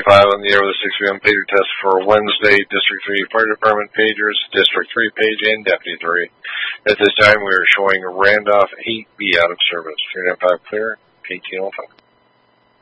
325 on the air with a 6 p.m. pager test for Wednesday. District 3 Fire Department pagers, District 3 page, and Deputy 3. At this time, we are showing Randolph 8B out of service. 395 clear, 1805.